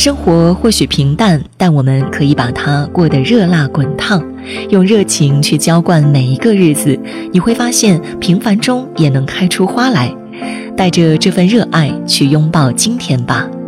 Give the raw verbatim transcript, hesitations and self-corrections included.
生活或许平淡，但我们可以把它过得热辣滚烫，用热情去浇灌每一个日子，你会发现平凡中也能开出花来。带着这份热爱去拥抱今天吧。